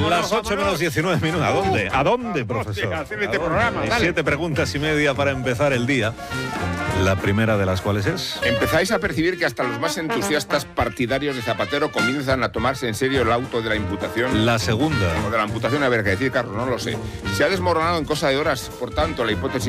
Las 8 menos 19 minutos. ¿A dónde, profesor? Hacer este programa, Hay dale. 7 preguntas y media para empezar el día. La primera de las cuales es... Empezáis a percibir que hasta los más entusiastas partidarios de Zapatero comienzan a tomarse en serio el auto de la imputación. La segunda. O de la amputación, a ver qué decir, Carlos, no lo sé. Se ha desmoronado en cosa de horas, por tanto, la hipótesis